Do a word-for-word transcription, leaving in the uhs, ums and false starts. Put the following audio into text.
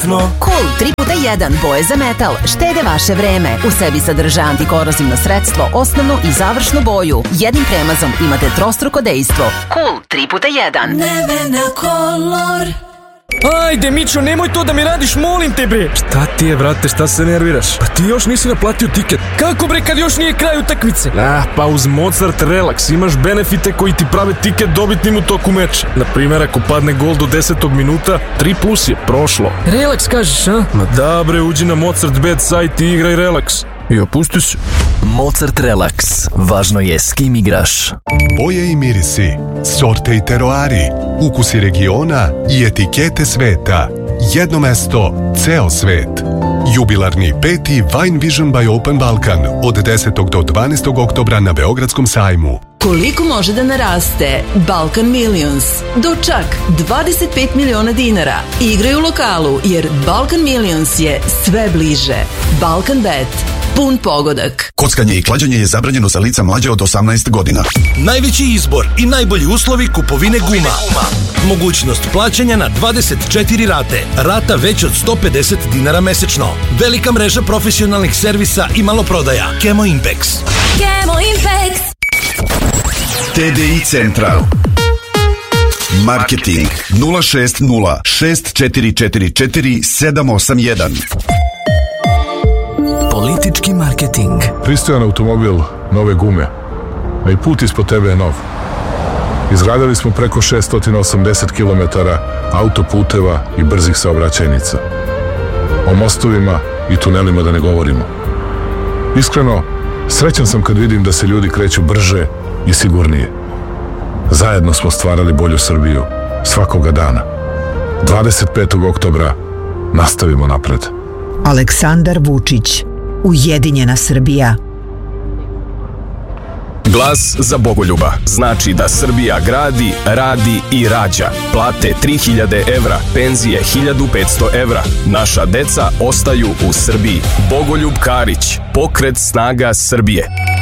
kvalitetno. Cool tri puta jedan boje za metal štede vaše vreme. U sebi sadrže antikorozivno sredstvo, osnovnu i završnu boju. Jednim premazom imate trostruko dejstvo. Cool tri puta jedan. Nevena Color. Ajde, Mićo, nemoj to da mi radiš, molim te, bre. Šta ti je, brate, šta se nerviraš? Pa ti još nisi naplatio tiket. Kako, bre, kad još nije kraj utakmice? Ah, pa uz Mozart Relax imaš benefite koji ti prave tiket dobitnim u toku meča. Naprimjer, ako padne gol do desetog minuta, tri plus je prošlo. Relax kažeš, a? Ma da, bre, uđi na Mozart Bet sajt i igraj Relax. I opusti se. Mozart Relax. Važno je s kim igraš. Boje i mirisi, sorte i teroari, ukusi regiona i etikete sveta. Jedno mesto, ceo svet. Jubilarni peti Wine Vision by Open Balkan od desetog do dvanaestog oktobra na Beogradskom sajmu. Koliko može da naraste Balkan Millions? Do čak dvadeset pet miliona dinara. Igraj u lokalu jer Balkan Millions je sve bliže. Balkan Bet. Pun pogodak. Kockanje i klađenje je zabranjeno za lica mlađe od osamnaest godina. Najveći izbor i najbolji uslovi kupovine guma. Mogućnost plaćanja na dvadeset četiri rate. Rata već od sto pedeset dinara mesečno. Velika mreža profesionalnih servisa i maloprodaja. Kemo Impex. Kemo Impex. T D I Central. Marketing nula šest nula šest četiri četiri četiri sedam osam jedan. Politički marketing. Pristojan automobil, nove gume, a i put ispod tebe je nov. Izgradili smo preko šesto osamdeset kilometara autoputeva i brzih saobraćajnica. O mostovima i tunelima da ne govorimo. Iskreno, srećan sam kad vidim da se ljudi kreću brže i sigurnije. Zajedno smo stvarali bolju Srbiju svakoga dana. dvadeset petog oktobra nastavimo napred. Aleksandar Vučić, Ujedinjena Srbija. Glas za Bogoljuba znači da Srbija gradi, radi i rađa. Plate tri hiljade evra, penzije hiljadu petsto evra. Naša deca ostaju u Srbiji. Bogoljub Karić, Pokret snaga Srbije.